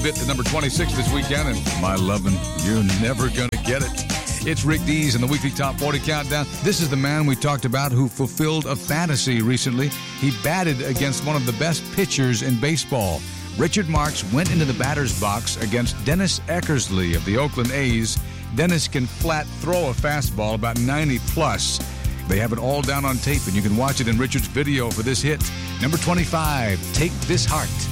bit to number 26 this weekend, and my lovin', you're never gonna get it. It's Rick Dees in the weekly Top 40 Countdown. This is the man we talked about who fulfilled a fantasy recently. He batted against one of the best pitchers in baseball. Richard Marx went into the batter's box against Dennis Eckersley of the Oakland A's. Dennis can flat throw a fastball about 90 plus. They have it all down on tape, and you can watch it in Richard's video for this hit. Number 25, Take This Heart.